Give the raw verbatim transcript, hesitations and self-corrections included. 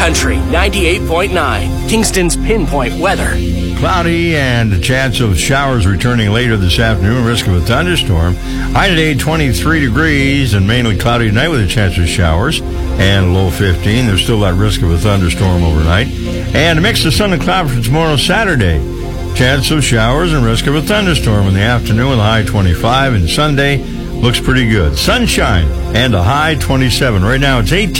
Country ninety-eight point nine, Kingston's Pinpoint Weather. Cloudy and a chance of showers returning later this afternoon, risk of a thunderstorm. High today, twenty-three degrees, and mainly cloudy tonight with a chance of showers, and low fifteen. There's still that risk of a thunderstorm overnight. And a mix of sun and cloud for tomorrow, Saturday. Chance of showers and risk of a thunderstorm in the afternoon with a high twenty-five, and Sunday looks pretty good. Sunshine and a high twenty-seven. Right now it's eighteen.